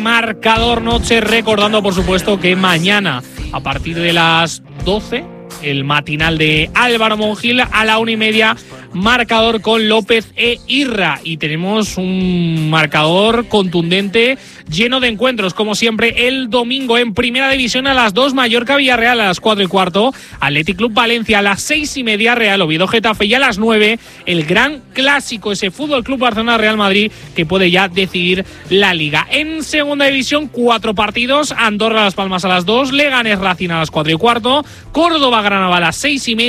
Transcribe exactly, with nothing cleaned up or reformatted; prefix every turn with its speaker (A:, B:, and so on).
A: Marcador Noche, recordando por supuesto que mañana a partir de las doce el matinal de Álvaro Monjil, a la una y media marcador con López e Irra, y tenemos un marcador contundente lleno de encuentros como siempre. El domingo en Primera División a las dos Mallorca Villarreal, a las cuatro y cuarto Athletic Club Valencia, a las seis y media Real Oviedo Getafe, y a las nueve el gran clásico, ese Fútbol Club Barcelona Real Madrid, que puede ya decidir la Liga. En Segunda División cuatro partidos: Andorra Las Palmas a las dos, Leganés Racing a las cuatro y cuarto, Córdoba Granada a las seis y media.